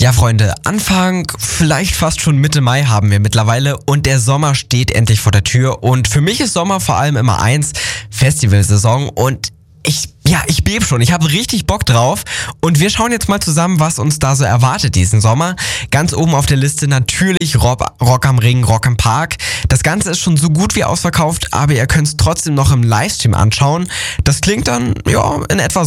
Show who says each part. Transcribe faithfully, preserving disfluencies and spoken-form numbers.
Speaker 1: Ja, Freunde, Anfang, vielleicht fast schon Mitte Mai haben wir mittlerweile und der Sommer steht endlich vor der Tür. Und für mich ist Sommer vor allem immer eins, Festivalsaison, und ich, ja, ich bebe schon, ich habe richtig Bock drauf und wir schauen jetzt mal zusammen, was uns da so erwartet diesen Sommer. Ganz oben auf der Liste natürlich Rock, Rock am Ring, Rock im Park. Das Ganze ist schon so gut wie ausverkauft, aber ihr könnt es trotzdem noch im Livestream anschauen. Das klingt dann, ja, in etwa